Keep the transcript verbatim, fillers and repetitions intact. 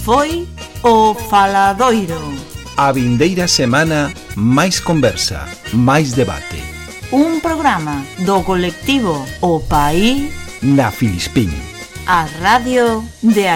foi o Faladoiro. A vindeira semana, máis conversa, máis debate. Un programa do colectivo O País na Filispín. A radio de